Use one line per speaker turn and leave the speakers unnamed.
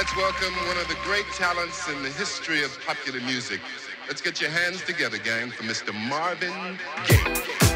Let's welcome one of the great talents in the history of popular music. Let's get your hands together, gang, for Mr. Marvin Gaye.